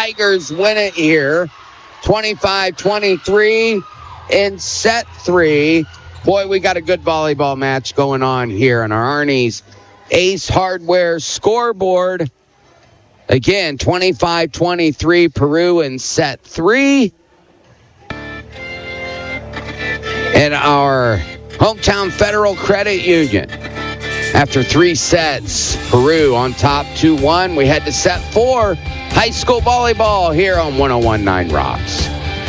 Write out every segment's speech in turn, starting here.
Tigers win it here, 25-23 in set 3. Boy, we got a good volleyball match going on here on our Arnie's Ace Hardware scoreboard. Again, 25-23 Peru in set 3. And our hometown Federal Credit Union, after 3 sets, Peru on top 2-1. We head to set 4, high school volleyball here on 101.9 Rocks.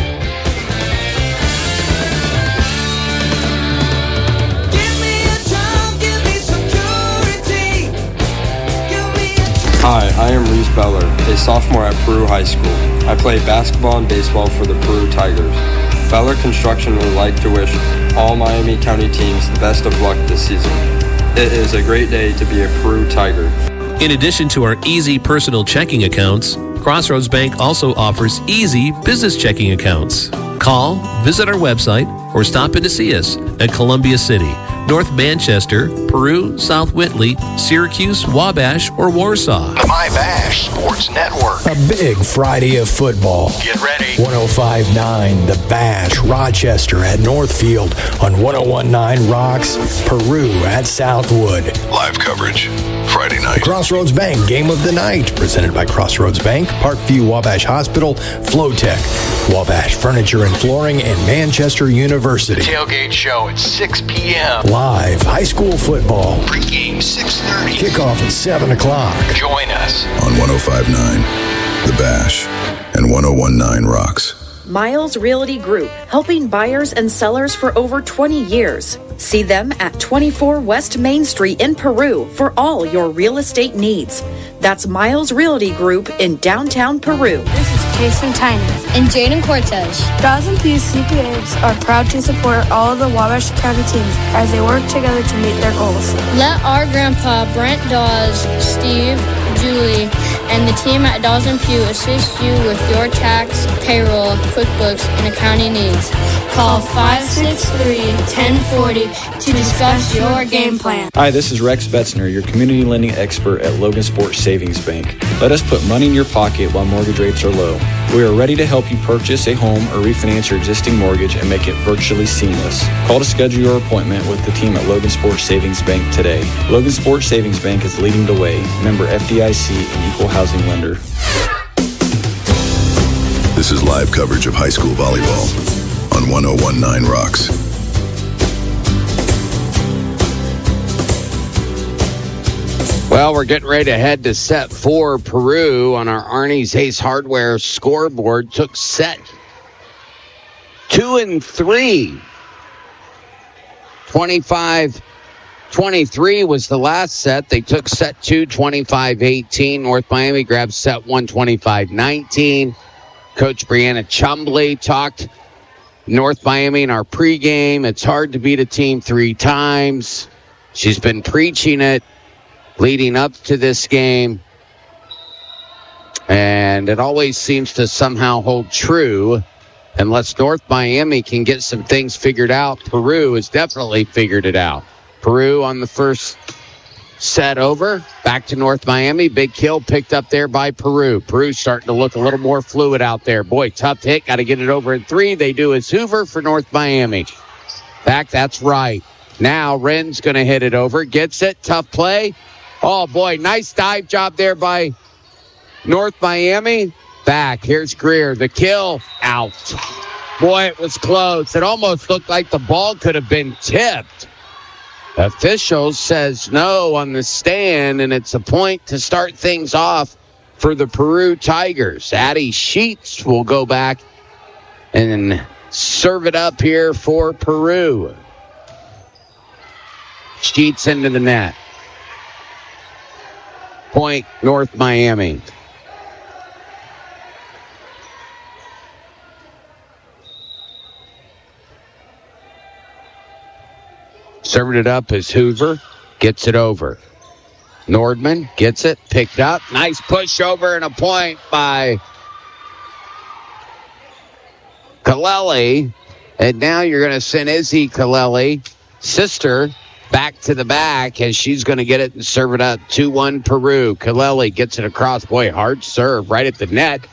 Hi, I am Reese Beller, a sophomore at Peru High School. I play basketball and baseball for the Peru Tigers. Beller Construction would like to wish all Miami County teams the best of luck this season. It is a great day to be a Peru Tiger. In addition to our easy personal checking accounts, Crossroads Bank also offers easy business checking accounts. Call, visit our website, or stop in to see us at Columbia City, North Manchester, Peru, South Whitley, Syracuse, Wabash, or Warsaw. The My Bash Sports Network. A big Friday of football. Get ready. 105.9 The Bash, Rochester at Northfield on 101.9 Rocks, Peru at Southwood. Live coverage Friday night. Crossroads Bank Game of the Night, presented by Crossroads Bank, Parkview Wabash Hospital, Flowtech, Wabash Furniture and Flooring, and Manchester University. Tailgate show at 6 p.m. Live high school football. Pregame 6:30. Kickoff at 7 o'clock. Join us on 105.9 The Bash and 101.9 Rocks. Miles Realty Group, helping buyers and sellers for over 20 years. See them at 24 West Main Street in Peru for all your real estate needs. That's Miles Realty Group in downtown Peru. This is Jason Tynan and Jaden Cortez. Dawson Peace CPAs are proud to support all of the Wabash County teams as they work together to meet their goals. Let our grandpa, Brent Dawes, Steve, Julie, and the team at Dawes & Pugh assist you with your tax, payroll, QuickBooks, and accounting needs. Call 563-1040 to discuss your game plan. Hi, this is Rex Betzner, your community lending expert at Logan Sports Savings Bank. Let us put money in your pocket while mortgage rates are low. We are ready to help you purchase a home or refinance your existing mortgage and make it virtually seamless. Call to schedule your appointment with the team at Logan Sports Savings Bank today. Logan Sports Savings Bank is leading the way. Member FDIC and equal housing lender. This is live coverage of high school volleyball on 101.9 Rocks. Well, we're getting ready to head to set 4. Peru on our Arnie's Ace Hardware scoreboard took set 2 and 3. 25-23 was the last set. They took set 2, 25-18. North Miami grabbed set 1, 25-19. Coach Brianna Chumbley talked North Miami in our pregame. It's hard to beat a team 3 times. She's been preaching it leading up to this game, and it always seems to somehow hold true unless North Miami can get some things figured out. Peru has definitely figured it out. Peru on the first set over, back to North Miami. Big kill picked up there by Peru. Peru starting to look a little more fluid out there. Boy, tough hit. Got to get it over in 3. They do as Hoover for North Miami. Back, that's right. Now Wren's going to hit it over. Gets it. Tough play. Oh, boy, nice dive job there by North Miami. Back. Here's Greer. The kill. Out. Boy, it was close. It almost looked like the ball could have been tipped. Official says no on the stand, and it's a point to start things off for the Peru Tigers. Addie Sheets will go back and serve it up here for Peru. Sheets into the net. Point, North Miami. Serving it up as Hoover gets it over. Nordman gets it, picked up. Nice push over and a point by Kaleli. And now you're going to send Izzy Kaleli, sister, back to the back as she's going to get it and serve it up. 2-1 Peru. Kaleli gets it across. Boy, hard serve right at the net.